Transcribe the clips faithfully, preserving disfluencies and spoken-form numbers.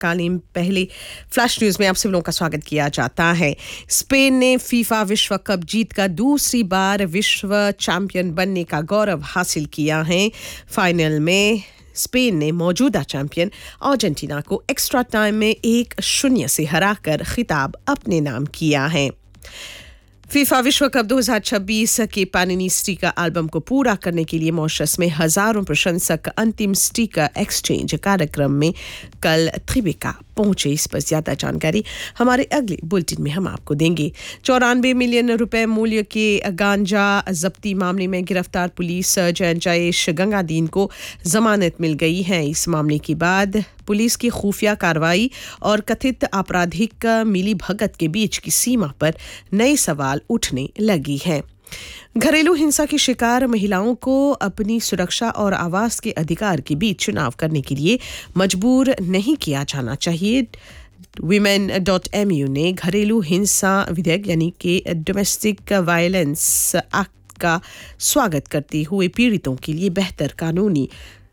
कालीन पहले flash news में आप सभी लोगों का स्वागत किया जाता है। स्पेन ने फीफा विश्व कप जीतकर दूसरी बार विश्व चैंपियन बनने का गौरव हासिल किया है। फाइनल में स्पेन ने मौजूदा चैंपियन अर्जेंटीना को एक्स्ट्रा टाइम में एक शून्य से हराकर खिताब अपने नाम किया है। फीफा विश्व कप दो हज़ार छब्बीस के पानिनी स्टिकर एल्बम को पूरा करने के लिए मॉरिशस में हजारों प्रशंसक अंतिम स्टिकर एक्सचेंज कार्यक्रम में कल त्रिबेका पहुंचे। इस पर ज्यादा जानकारी हमारे अगले बुलेटिन में हम आपको देंगे। चौरानवे मिलियन रुपए मूल्य के गांजा जब्ती मामले में गिरफ्तार पुलिस सर्जन जयेश गंगादीन को जमानत मिल गई है। इस मामले के बाद पुलिस की खुफिया कार्रवाई और कथित आपराधिक मिली भगत के बीच की सीमा पर नए सवाल उठने लगी हैं। घरेलू हिंसा की शिकार महिलाओं को अपनी सुरक्षा और आवास के अधिकार के बीच चुनाव करने के लिए मजबूर नहीं किया जाना चाहिए। वीमेन डॉट एम यू ने घरेलू हिंसा विधेयक यानी कि डोमेस्टिक वायलेंस एक्ट का स्वागत करते हुए पीड़ितों के लिए बेहतर कानूनी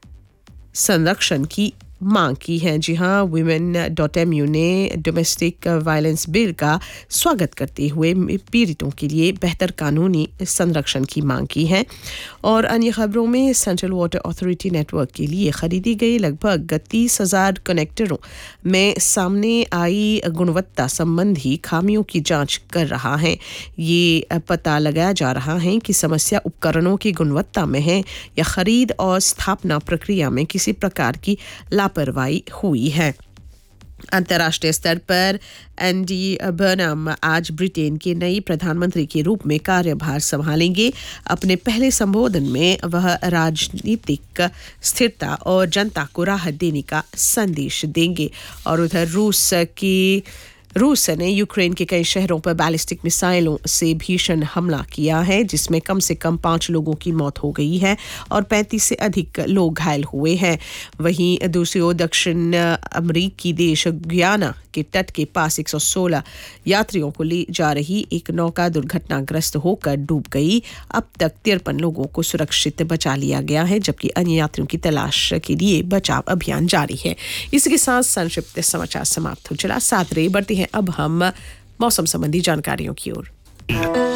संरक्षण की मांग की है। जी हाँ, वीमेन डॉट एम यू ने डोमेस्टिक वायलेंस बिल का स्वागत करते हुए पीड़ितों के लिए बेहतर कानूनी संरक्षण की मांग की है। और अन्य खबरों में सेंट्रल वाटर अथॉरिटी नेटवर्क के लिए खरीदी गई लगभग तीस हजार कनेक्टरों में सामने आई गुणवत्ता संबंधी खामियों की जांच कर रहा है। ये पता लगाया जा रहा है कि समस्या उपकरणों की गुणवत्ता में है या खरीद और स्थापना प्रक्रिया में किसी प्रकार की लापरवाही हुई है। अंतर्राष्ट्रीय स्तर पर एंडी बर्नम आज ब्रिटेन के नए प्रधानमंत्री के रूप में कार्यभार संभालेंगे। अपने पहले संबोधन में वह राजनीतिक स्थिरता और जनता को राहत देने का संदेश देंगे। और उधर रूस की रूस ने यूक्रेन के कई शहरों पर बैलिस्टिक मिसाइलों से भीषण हमला किया है, जिसमें कम से कम पाँच लोगों की मौत हो गई है और पैंतीस से अधिक लोग घायल हुए हैं। वहीं दूसरी ओर दक्षिण अमेरिकी देश गुयाना के तट के पास एक सौ सोलह यात्रियों को ले जा रही एक नौका दुर्घटनाग्रस्त होकर डूब गई। अब तक तिरपन लोगों को सुरक्षित बचा लिया गया है, जबकि अन्य यात्रियों की तलाश के लिए बचाव अभियान जारी है। इसके साथ संक्षिप्त समाचार समाप्त हो चला। साथ रहे बढ़ते हैं अब हम मौसम संबंधी जानकारियों की ओर।